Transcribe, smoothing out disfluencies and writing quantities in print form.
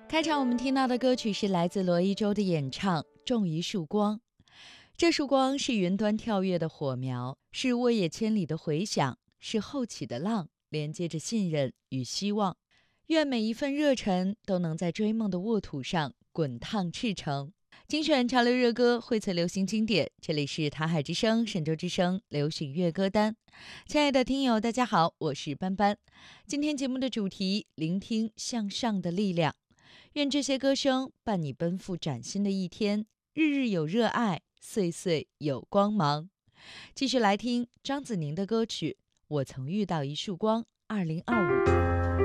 开场我们听到的歌曲是来自罗一舟的演唱《种一束光》。这束光是云端跳跃的火苗，是沃野千里的回响，是后起的浪，连接着信任与希望。愿每一份热忱都能在追梦的沃土上滚烫赤诚。精选潮流热歌，荟萃流行经典，这里是台海之声、神州之声流行乐歌单。亲爱的听友大家好，我是班班。今天节目的主题，聆听向上的力量。愿这些歌声伴你奔赴崭新的一天，日日有热爱，岁岁有光芒。继续来听张子宁的歌曲《我曾遇到一束光》2025。